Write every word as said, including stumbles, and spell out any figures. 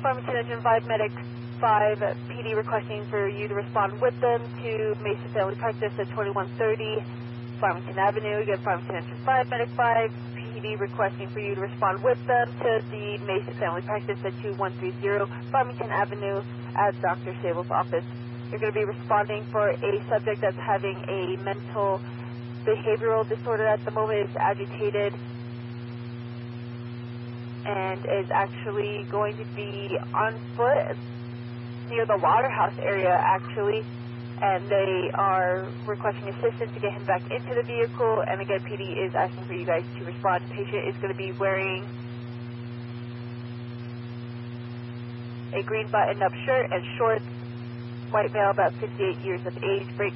Farmington Engine five, Medic five, P D requesting for you to respond with them to Mesa Family Practice at twenty-one thirty Farmington Avenue. Again, Farmington Engine five, Medic five, P D requesting for you to respond with them to the Mesa Family Practice at two one three zero Farmington Avenue at Doctor Sable's office. You're going to be responding for a subject that's having a mental behavioral disorder at the moment, is agitated, and is actually going to be on foot near the Waterhouse area, actually, and they are requesting assistance to get him back into the vehicle. And again, P D is asking for you guys to respond. The patient is going to be wearing a green button-up shirt and shorts, white male, about fifty-eight years of age, brake